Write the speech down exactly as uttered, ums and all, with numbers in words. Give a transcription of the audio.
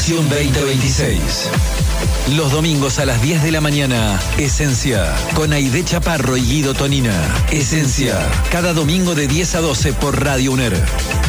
veinte veintiséis. Los domingos a las diez de la mañana, Esencia, con Aide Chaparro y Guido Tonina. Esencia, cada domingo de diez a doce por Radio UNER.